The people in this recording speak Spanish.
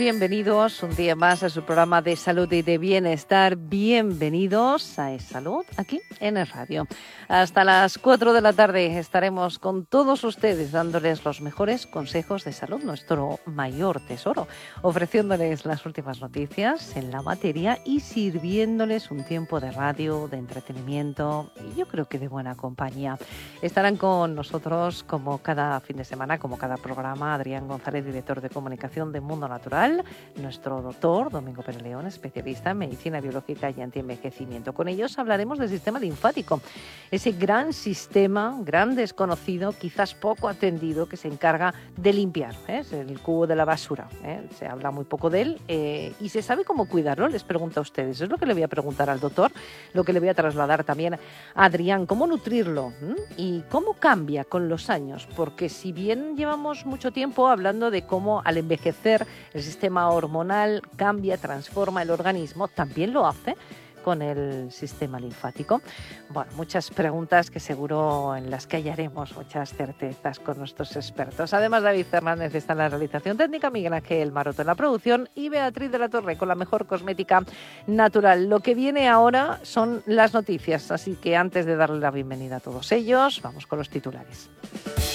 Bienvenidos un día más a su programa de salud y de bienestar. Bienvenidos a E-Salud aquí en el radio. Hasta las 4 de la tarde estaremos con todos ustedes dándoles los mejores consejos de salud, nuestro mayor tesoro, ofreciéndoles las últimas noticias en la materia y sirviéndoles un tiempo de radio, de entretenimiento y yo creo que de buena compañía. Estarán con nosotros como cada fin de semana, como cada programa, Adrián González, director de comunicación de Mundo Natural, nuestro doctor Domingo Pérez León, especialista en medicina biológica y antienvejecimiento. Con ellos hablaremos del sistema linfático, ese gran sistema, gran desconocido, quizás poco atendido, que se encarga de limpiar, es el cubo de la basura. Se habla muy poco de él y se sabe cómo cuidarlo, les pregunto a ustedes. Es lo que le voy a preguntar al doctor, lo que le voy a trasladar también a Adrián, cómo nutrirlo y cómo cambia con los años, porque si bien llevamos mucho tiempo hablando de cómo al envejecer el sistema hormonal cambia, transforma el organismo, también lo hace con el sistema linfático. Bueno, muchas preguntas que seguro en las que hallaremos muchas certezas con nuestros expertos. Además, David Fernández está en la realización técnica, Miguel Ángel Maroto en la producción y Beatriz de la Torre con la mejor cosmética natural. Lo que viene ahora son las noticias, así que antes de darle la bienvenida a todos ellos, vamos con los titulares.